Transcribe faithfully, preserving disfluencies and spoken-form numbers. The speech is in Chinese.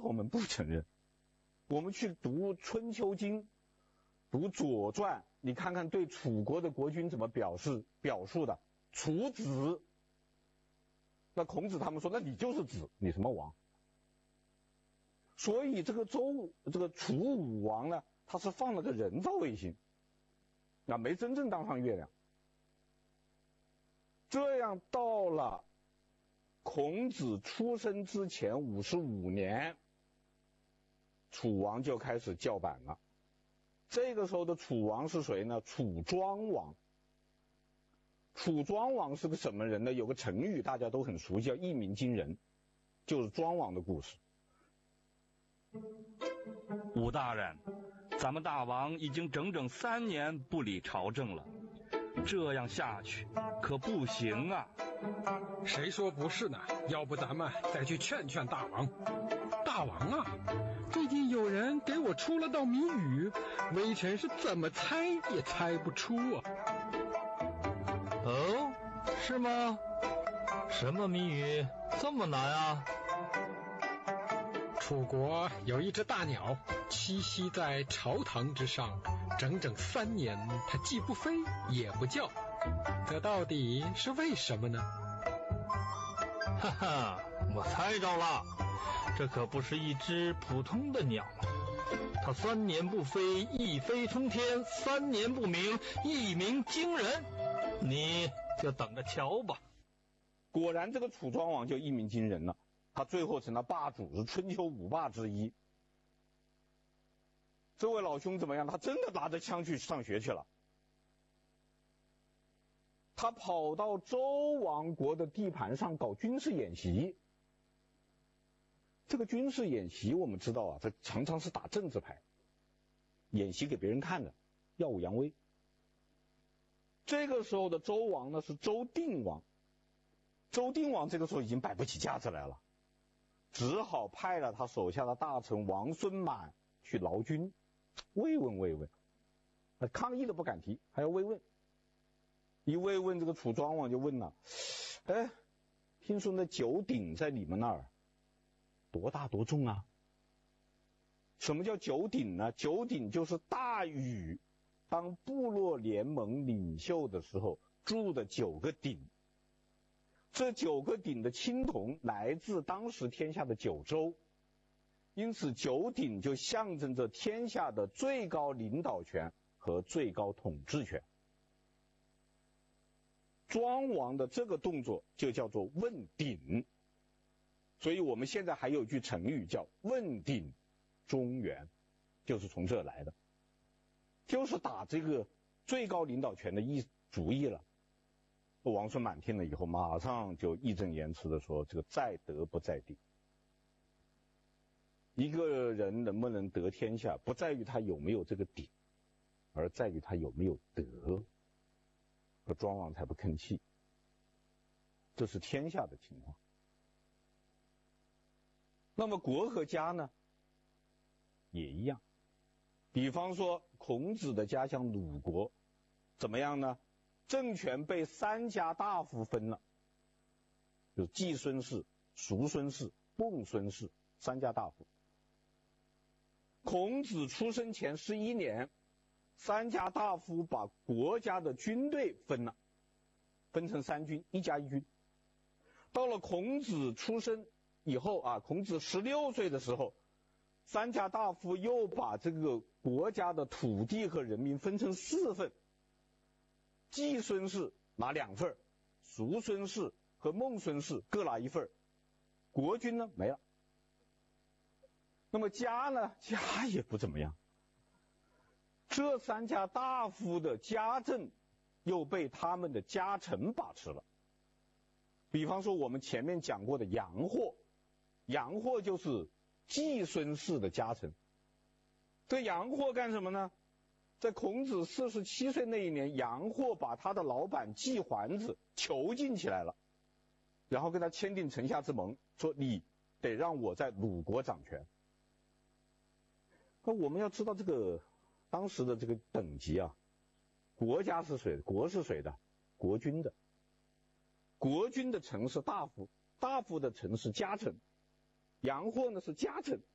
朋友们不承认。我们去读《春秋经》，读《左传》，你看看对楚国的国君怎么表示表述的。楚子，那孔子他们说，那你就是子，你什么王？所以这个周这个楚武王呢，他是放了个人造卫星，啊，没真正当上月亮。这样到了孔子出生之前五十五年，楚王就开始叫板了。这个时候的楚王是谁呢？楚庄王。楚庄王是个什么人呢？有个成语大家都很熟悉，叫一鸣惊人，就是庄王的故事。 武大人，咱们大王已经整整三年不理朝政了，这样下去可不行啊！ 谁说不是呢？要不咱们再去劝劝大王。大王啊，最近有人给我出了道谜语，微臣是怎么猜也猜不出啊。 哦，是吗？什么谜语这么难啊？ 楚国有一只大鸟栖息在朝堂之上，整整三年，它既不飞也不叫，这到底是为什么呢？ 哈哈，我猜着了，这可不是一只普通的鸟，它三年不飞，一飞冲天；三年不鸣，一鸣惊人。你就等着瞧吧。 果然，这个楚庄王就一鸣惊人了。他最后成了霸主，是春秋五霸之一。这位老兄怎么样？他真的拿着枪去上学去了。他跑到周王国的地盘上搞军事演习。这个军事演习我们知道啊，这常常是打政治牌，演习给别人看的，耀武扬威。这个时候的周王呢是周定王，周定王这个时候已经摆不起架子来了，只好派了他手下的大臣王孙满去劳军，慰问慰问，抗议都不敢提，还要慰问。一慰问，这个楚庄王就问了，哎，听说那九鼎在你们那儿多大多重啊？什么叫九鼎呢？九鼎就是大禹当部落联盟领袖的时候铸的九个鼎，这九个鼎的青铜来自当时天下的九州，因此九鼎就象征着天下的最高领导权和最高统治权。庄王的这个动作就叫做问鼎，所以我们现在还有句成语叫问鼎中原，就是从这来的，就是打这个最高领导权的意主意了。王孙满听了以后，马上就义正言辞的说，这个在德不在鼎。一个人能不能得天下，不在于他有没有这个鼎，而在于他有没有德。而庄王才不吭气，这是天下的情况。那么国和家呢，也一样。比方说孔子的家乡鲁国，怎么样呢？政权被三家大夫分了，就是季孙氏、叔孙氏、孟孙氏三家大夫。孔子出生前十一年，三家大夫把国家的军队分了，分成三军，一家一军。到了孔子出生以后啊，孔子十六岁的时候，三家大夫又把这个国家的土地和人民分成四份，季孙氏拿两份，叔孙氏和孟孙氏各拿一份，国君呢没了。那么家呢，家也不怎么样。这三家大夫的家政又被他们的家臣把持了。比方说我们前面讲过的杨霍，杨霍就是季孙氏的家臣。这杨霍干什么呢？在孔子四十七岁那一年，杨霍把他的老板季桓子囚禁起来了，然后跟他签订城下之盟，说你得让我在鲁国掌权。那我们要知道这个当时的这个等级啊，国家是谁的？国是谁的？国君的。国君的臣是大夫，大夫的臣是家臣。杨霍呢是家臣，